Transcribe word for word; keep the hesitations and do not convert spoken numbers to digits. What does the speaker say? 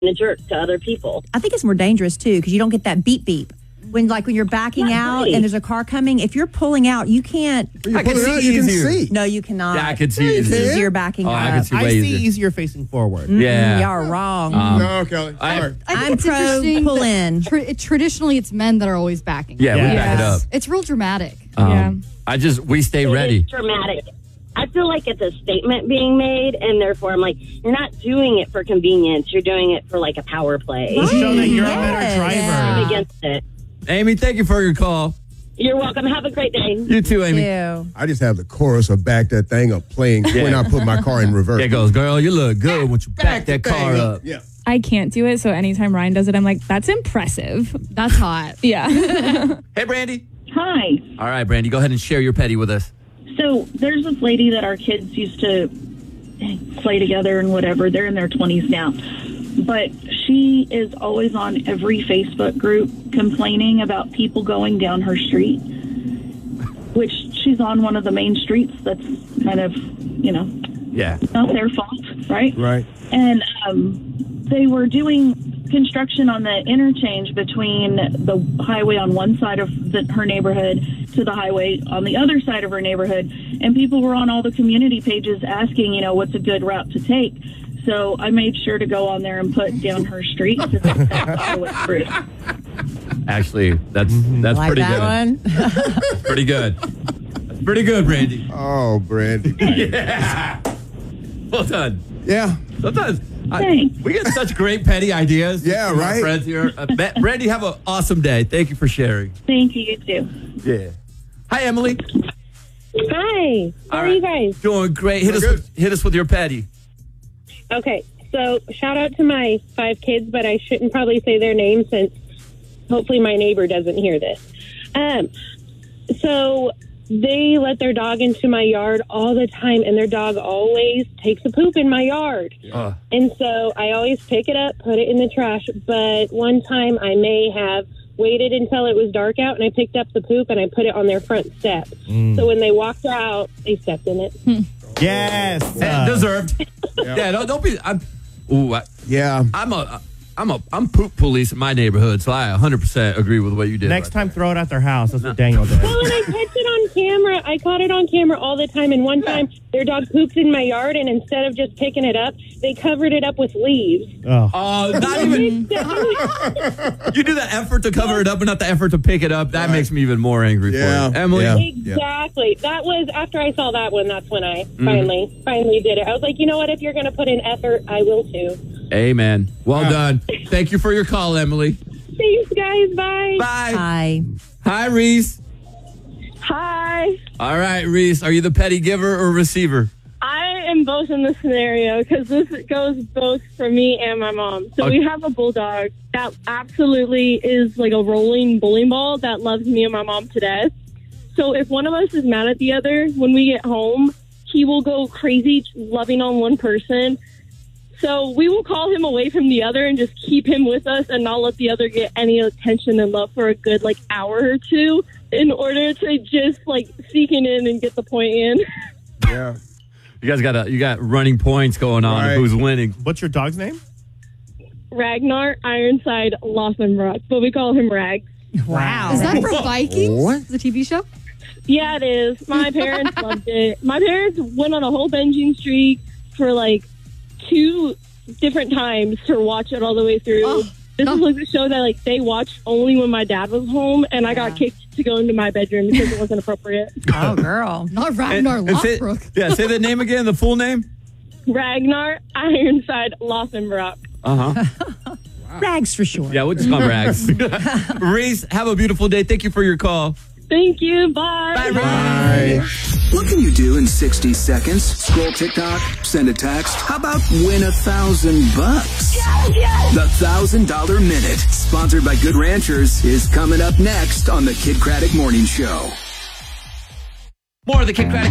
a jerk to other people. I think it's more dangerous, too, because you don't get that beep beep. When like when you're backing Not out right. and there's a car coming, if you're pulling out, you can't. You I can pull it see out, you can easier. see. No, you cannot. Yeah, I can see It's easier. easier backing Oh, up. I can see I way see easier. easier facing forward. Mm-mm, Yeah. y'all are wrong. Um, No, Kelly. I- Sorry. I think I'm it's pro interesting pull that in. Tra- traditionally, it's men that are always backing. Yeah, we Yes. back it up. It's real dramatic. Um, Yeah. I just, we stay It ready. is dramatic. I feel like it's a statement being made, and therefore I'm like, you're not doing it for convenience. You're doing it for like a power play. To show that you're a Yes. better driver. Yeah. I'm against it. Amy, thank you for your call. You're welcome. Have a great day. You too, Amy. Ew. I just have the chorus of back that thing up playing Yeah. when I put my car in reverse. There goes, girl, you look good when you back that car up. Yeah. I can't do it, so anytime Ryan does it, I'm like, that's impressive. That's hot. Yeah. Hey, Brandy. Hi. All right, Brandy, go ahead and share your petty with us. So there's this lady that our kids used to play together and whatever. They're in their twenties now. But she is always on every Facebook group complaining about people going down her street, which she's on one of the main streets that's kind of, you know, Yeah. not their fault, right? Right. And um, they were doing construction on the interchange between the highway on one side of the, her neighborhood to the highway on the other side of her neighborhood. And people were on all the community pages asking, you know, what's a good route to take. So I made sure to go on there and put down her street because that's all the way through. Actually, that's that's Like pretty that good. one? That's pretty good. That's pretty good, Brandy. Oh, Brandy. Yeah. Well done. Yeah. Sometimes I, Thanks. we get such great petty ideas. Yeah, from our right? friends here. Uh, Ba- Brandy, have an awesome day. Thank you for sharing. Thank you, you too. Yeah. Hi, Emily. Hi. How All are you right. guys? Doing great. Hit We're us. good. With, hit us with your petty. Okay. So shout out to my five kids, but I shouldn't probably say their names since hopefully my neighbor doesn't hear this. Um, so they let their dog into my yard all the time, and their dog always takes a poop in my yard. Uh, And so I always pick it up, put it in the trash. But one time I may have waited until it was dark out, and I picked up the poop and I put it on their front step. So when they walked out, they stepped in it. Yes. and Uh, deserved. Yeah. Don't, don't be. I'm. Ooh. I, Yeah. I'm a. I'm a. I'm poop police in my neighborhood, so I one hundred percent agree with what you did. next right time, there. throw it at their house. That's what Daniel did. Well, and I catch it on camera. I caught it on camera all the time. And one time, their dog pooped in my yard, and instead of just picking it up, they covered it up with leaves. Oh. Uh, not even. You do the effort to cover it up, but not the effort to pick it up. That Right. makes me even more angry Yeah. for you, Emily. Yeah. Exactly. That was after I saw that one. That's when I finally, finally did it. I was like, you know what? If you're going to put in effort, I will too. Amen. Well Yeah. done. Thank you for your call, Emily. Thanks, guys. Bye. Bye. Hi. Hi, Reese. Hi. All right, Reese. Are you the petty giver or receiver? I am both in this scenario because this goes both for me and my mom. So Okay. we have a bulldog that absolutely is like a rolling bowling ball that loves me and my mom to death. So if one of us is mad at the other, when we get home, he will go crazy loving on one person. So we will call him away from the other and just keep him with us and not let the other get any attention and love for a good like hour or two in order to just like sneak it in and get the point in. Yeah. You guys got a, you got running points going on. Right. Of who's winning? What's your dog's name? Ragnar Ironside Loffenbrock, but we call him Rag. Wow. Is that from Vikings? What? The T V show? Yeah, it is. My parents loved it. My parents went on a whole binging streak for like two different times to watch it all the way through. Oh, this no. is like a show that like they watched only when my dad was home, and I got kicked to go into my bedroom because it wasn't appropriate. Oh, girl. Not Ragnar And- and say- Lothbrok. yeah, say the name again, the full name. Ragnar Ironside Loffenbrock. Uh huh. Rags for sure. Yeah, we'll just call him Rags. Reese, have a beautiful day. Thank you for your call. Thank you. Bye. Bye, Reese. Bye. What can you do in sixty seconds? Scroll TikTok, send a text. How about win a thousand bucks? The Thousand Dollar Minute, sponsored by Good Ranchers, is coming up next on the Kid Craddock Morning Show. More of the Kid Craddock